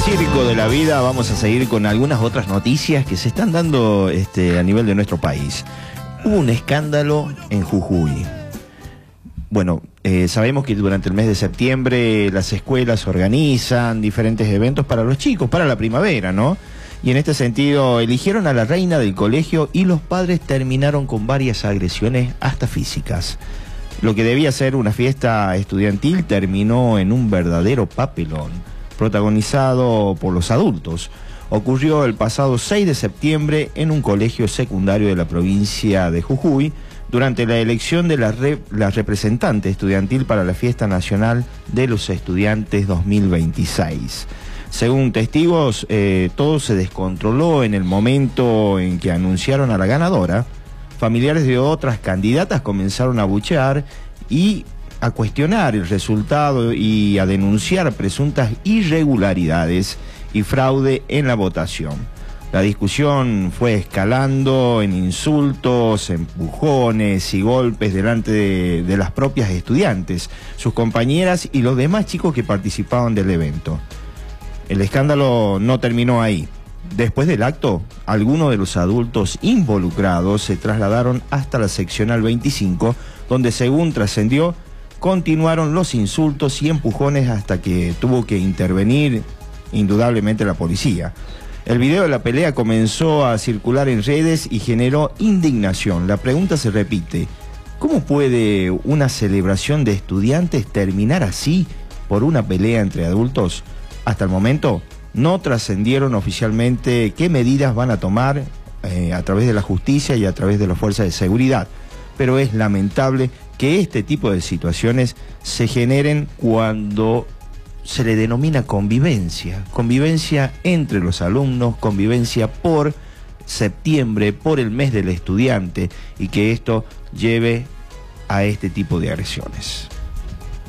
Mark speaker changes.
Speaker 1: circo de la vida vamos a seguir con algunas otras noticias que se están dando a nivel de nuestro país. Hubo un escándalo en Jujuy. Bueno, sabemos que durante el mes de septiembre las escuelas organizan diferentes eventos para los chicos, para la primavera, ¿no? Y en este sentido eligieron a la reina del colegio y los padres terminaron con varias agresiones hasta físicas. Lo que debía ser una fiesta estudiantil terminó en un verdadero papelón, protagonizado por los adultos. Ocurrió el pasado 6 de septiembre en un colegio secundario de la provincia de Jujuy, durante la elección de la representante estudiantil para la Fiesta Nacional de los Estudiantes 2026. Según testigos, todo se descontroló en el momento en que anunciaron a la ganadora. Familiares de otras candidatas comenzaron a abuchear y a cuestionar el resultado y a denunciar presuntas irregularidades y fraude en la votación. La discusión fue escalando en insultos, empujones y golpes delante de las propias estudiantes, sus compañeras y los demás chicos que participaban del evento. El escándalo no terminó ahí. Después del acto, algunos de los adultos involucrados se trasladaron hasta la seccional 25, donde, según trascendió, continuaron los insultos y empujones hasta que tuvo que intervenir indudablemente la policía. El video de la pelea comenzó a circular en redes y generó indignación. La pregunta se repite: ¿cómo puede una celebración de estudiantes terminar así por una pelea entre adultos? Hasta el momento no trascendieron oficialmente qué medidas van a tomar a través de la justicia y a través de las fuerzas de seguridad. Pero es lamentable que este tipo de situaciones se generen cuando se le denomina convivencia. Convivencia entre los alumnos, convivencia por septiembre, por el mes del estudiante, y que esto lleve a este tipo de agresiones.